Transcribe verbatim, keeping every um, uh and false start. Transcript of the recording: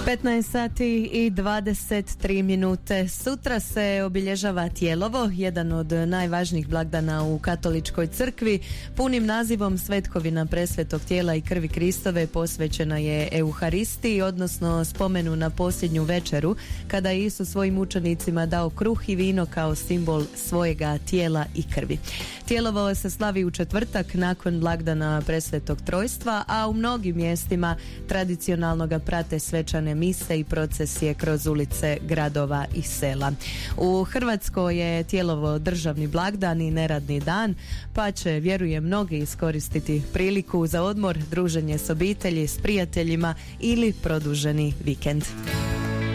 petnaest sati i dvadeset tri minute. Sutra se obilježava Tijelovo, jedan od najvažnijih blagdana u katoličkoj crkvi. Punim nazivom Svetkovina presvetog tijela i krvi Kristove posvećena je Euharistiji, odnosno spomenu na posljednju večeru, kada je Isus svojim učenicima dao kruh i vino kao simbol svojega tijela i krvi. Tijelovo se slavi u četvrtak nakon blagdana presvetog trojstva, a u mnogim mjestima tradicionalno ga prate svečane mise i procesije kroz ulice gradova i sela. U Hrvatskoj je Tijelovo državni blagdan i neradni dan, pa će, vjerujem, mnogi iskoristiti priliku za odmor, druženje s obitelji, s prijateljima ili produženi vikend.